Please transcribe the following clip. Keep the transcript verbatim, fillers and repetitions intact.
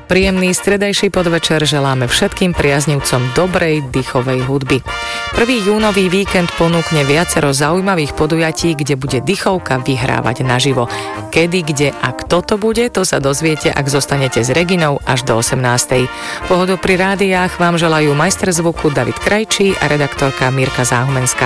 Príjemný stredajší podvečer želáme všetkým priaznivcom dobrej dýchovej hudby. Prvý júnový víkend ponúkne viacero zaujímavých podujatí, kde bude dýchovka vyhrávať naživo. Kedy, kde a kto to bude, to sa dozviete, ak zostanete s Reginou až do osemnástej. Pohodu pri rádiách vám želajú majster zvuku David Krajčí a redaktorka Mirka Záhumenská.